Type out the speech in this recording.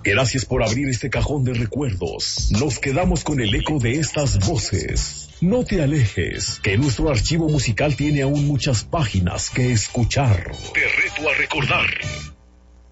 Gracias por abrir este cajón de recuerdos. Nos quedamos con el eco de estas voces. No te alejes, que nuestro archivo musical tiene aún muchas páginas que escuchar. Te reto a recordar